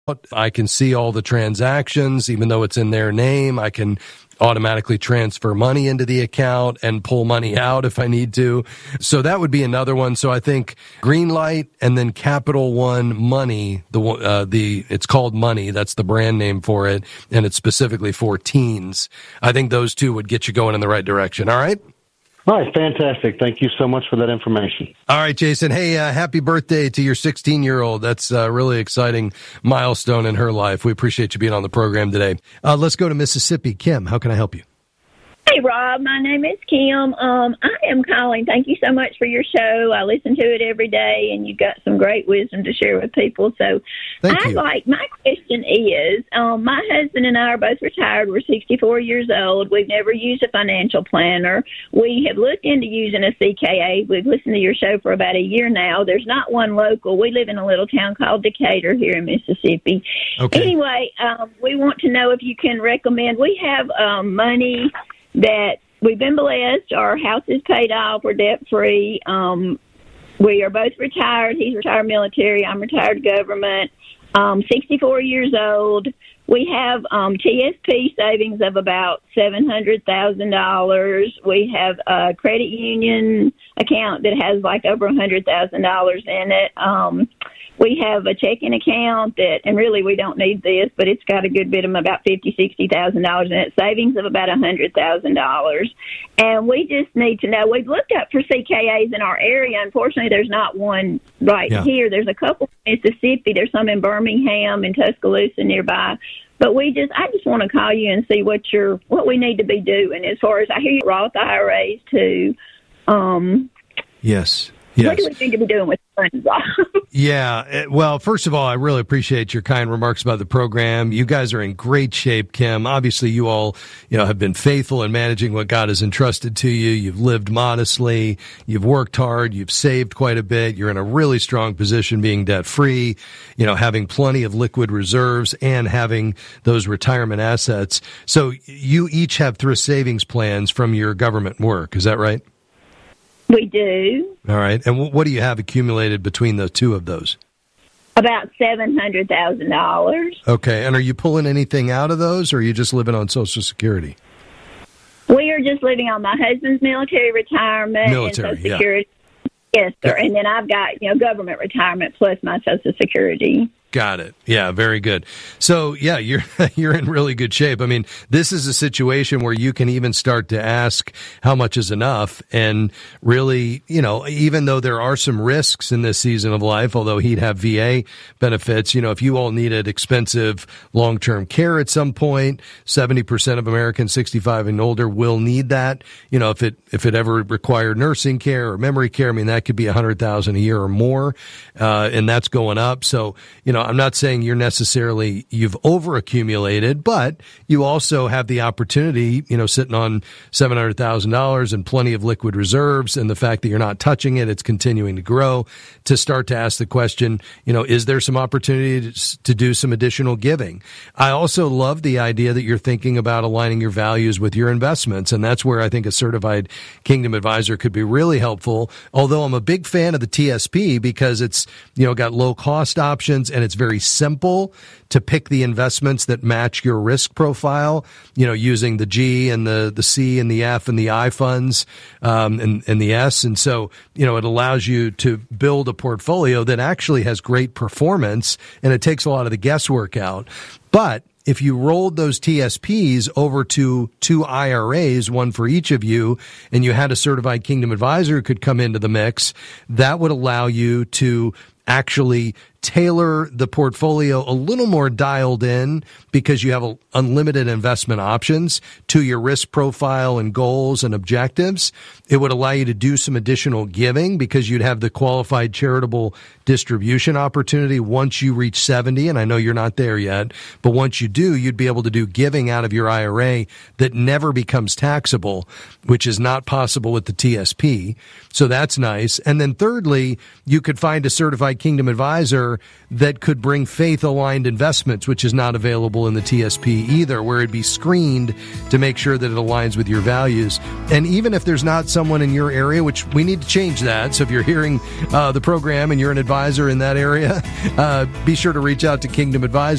I can see all the transactions, even though it's in their name. I can automatically transfer money into the account and pull money out if I need to. So that would be another one. So I think Greenlight and then Capital One Money, it's called Money. That's the brand name for it. And it's specifically for teens. I think those two would get you going in the right direction. All right. All right, fantastic. Thank you so much for that information. All right, Jason. Hey, happy birthday to your 16-year-old. That's a really exciting milestone in her life. We appreciate you being on the program today. Let's go to Mississippi. Kim, how can I help you? Hey, Rob. My name is Kim. I am calling. Thank you so much for your show. I listen to it every day, and you've got some great wisdom to share with people. So my question is, my husband and I are both retired. We're 64 years old. We've never used a financial planner. We have looked into using a CKA. We've listened to your show for about a year now. There's not one local. We live in a little town called Decatur here in Mississippi. Okay. Anyway, we want to know if you can recommend. We have money that we've been blessed. Our house is paid off. We're debt-free. We are both retired. He's retired military. I'm retired government. 64 years old. We have TSP savings of about $700,000. We have a credit union account that has like over $100,000 in it. We have a checking account and really we don't need this, but it's got a good bit of about $50,000-$60,000 in it. Savings of about $100,000. And we just need to know. We've looked up for CKAs in our area. Unfortunately, there's not one here. There's a couple in Mississippi. There's some in Birmingham and Tuscaloosa nearby. But I just want to call you and see what we need to be doing as far as I hear you Roth IRAs too. Yes. What do we need to be doing with funds? Yeah. Well, first of all, I really appreciate your kind remarks about the program. You guys are in great shape, Kim. Obviously, you all, have been faithful in managing what God has entrusted to you. You've lived modestly. You've worked hard. You've saved quite a bit. You're in a really strong position being debt free, having plenty of liquid reserves and having those retirement assets. So you each have thrift savings plans from your government work. Is that right? We do. All right. And what do you have accumulated between the two of those? About $700,000. Okay. And are you pulling anything out of those, or are you just living on Social Security? We are just living on my husband's military retirement and Social Security. Yes, sir. And then I've got, government retirement plus my Social Security. Got it. Yeah, very good. So, yeah, you're in really good shape. I mean, this is a situation where you can even start to ask how much is enough. And really, even though there are some risks in this season of life, although he'd have VA benefits, if you all needed expensive long-term care at some point, 70% of Americans 65 and older will need that. If it ever required nursing care or memory care, I mean, that could be $100,000 a year or more. And that's going up. So, I'm not saying you've overaccumulated, but you also have the opportunity, sitting on $700,000 and plenty of liquid reserves, and the fact that you're not touching it, it's continuing to grow, to start to ask the question, is there some opportunity to do some additional giving? I also love the idea that you're thinking about aligning your values with your investments, and that's where I think a certified Kingdom advisor could be really helpful. Although I'm a big fan of the TSP because it's, got low cost options and it's very simple to pick the investments that match your risk profile, using the G and the C and the F and the I funds, and the S. And so, it allows you to build a portfolio that actually has great performance, and it takes a lot of the guesswork out. But if you rolled those TSPs over to 2 IRAs, one for each of you, and you had a certified Kingdom advisor who could come into the mix, that would allow you to actually tailor the portfolio a little more dialed in, because you have unlimited investment options to your risk profile and goals and objectives. It would allow you to do some additional giving because you'd have the qualified charitable distribution opportunity once you reach 70. And I know you're not there yet, but once you do, you'd be able to do giving out of your IRA that never becomes taxable, which is not possible with the TSP. So that's nice. And then thirdly, you could find a certified Kingdom advisor there that could bring faith-aligned investments, which is not available in the TSP either, where it'd be screened to make sure that it aligns with your values. And even if there's not someone in your area, which we need to change that, so if you're hearing the program and you're an advisor in that area, be sure to reach out to Kingdom Advisors.